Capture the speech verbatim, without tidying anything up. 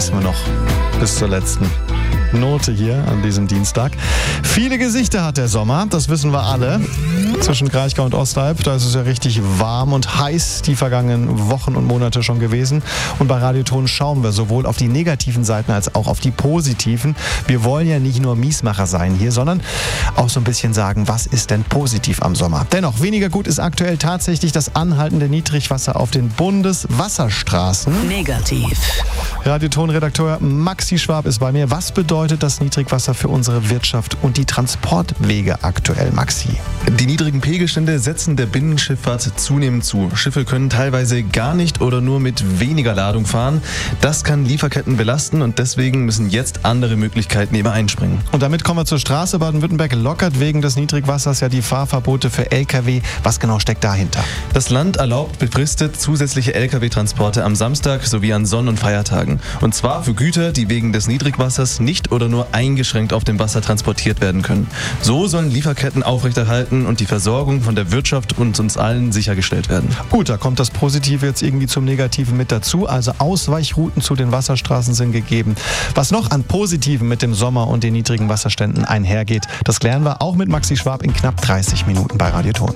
genießen wir noch bis zur letzten Note hier an diesem Dienstag. Viele Gesichter hat der Sommer, das wissen wir alle. Zwischen Kraichgau und Ostalb, da ist es ja richtig warm und heiß die vergangenen Wochen und Monate schon gewesen. Und bei Radioton schauen wir sowohl auf die negativen Seiten als auch auf die positiven. Wir wollen ja nicht nur Miesmacher sein hier, sondern auch so ein bisschen sagen, was ist denn positiv am Sommer? Dennoch, weniger gut ist aktuell tatsächlich das anhaltende Niedrigwasser auf den Bundeswasserstraßen. Negativ. Radioton-Redakteur Maxi Schwab ist bei mir. Was bedeutet das Niedrigwasser für unsere Wirtschaft und die Transportwege aktuell, Maxi? Die niedrigen Pegelstände setzen der Binnenschifffahrt zunehmend zu. Schiffe können teilweise gar nicht oder nur mit weniger Ladung fahren. Das kann Lieferketten belasten und deswegen müssen jetzt andere Möglichkeiten eben einspringen. Und damit kommen wir zur Straße. Baden-Württemberg lockert wegen des Niedrigwassers ja die Fahrverbote für L K W. Was genau steckt dahinter? Das Land erlaubt befristet zusätzliche L K W-Transporte am Samstag sowie an Sonn- und Feiertagen. Und zwar für Güter, die wegen des Niedrigwassers nicht oder nur eingeschränkt auf dem Wasser transportiert werden können. So sollen Lieferketten aufrechterhalten und die Versorgung von der Wirtschaft und uns allen sichergestellt werden. Gut, da kommt das Positive jetzt irgendwie zum Negativen mit dazu. Also Ausweichrouten zu den Wasserstraßen sind gegeben. Was noch an Positiven mit dem Sommer und den niedrigen Wasserständen einhergeht, das klären wir auch mit Maxi Schwab in knapp dreißig Minuten bei Radioton.